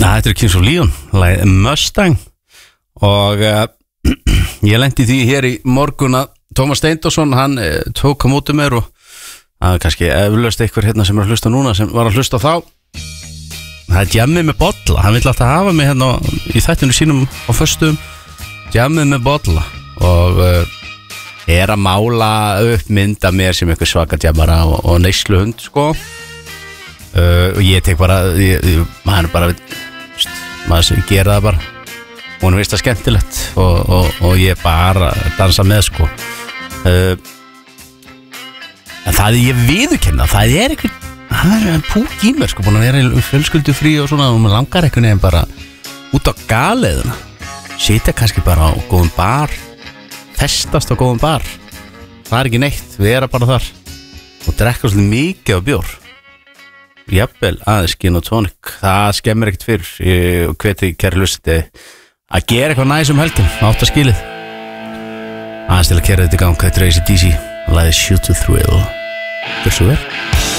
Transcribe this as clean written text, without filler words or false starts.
Þetta Kings of Leon, Mustang. Og ég lendi því hér í morgun að Tómas Steindorsson, hann tók á móti mér og það er kannski eflaust einhver hérna sem er að hlusta núna sem var að hlusta þá. Það er jammið með bolla, hann vill alltaf hafa mig hérna í þættinu sínum á föstum, jammið með bolla og er að mála upp mynda mér sem eitthvað svaka jammara og neyslu hund sko og ég tek bara, maður bara, maður gera það bara, hún veist það skemmtilegt og ég bara dansa með sko en það ég viðurkenna, það er eitthvað það er púk í mér sko, búin að vera í fjölskyldu frí og svona og maður langar eitthvað nefn bara út á galiðuna, sitja kannski bara á góðum bar, festast á góðum bar, það er ekki neitt, vera bara þar og drekka svolítið mikið á bjór, jafnvel aðeins gin og tónik, það skemmir ekkert fyrir og hveti kæri hlustandi að gera eitthvað næs helgin, átt að skilið aðeins til að kæra þetta í gang, hvað er AC/DC, lagið Shoot to Thrill, gjör svo vel.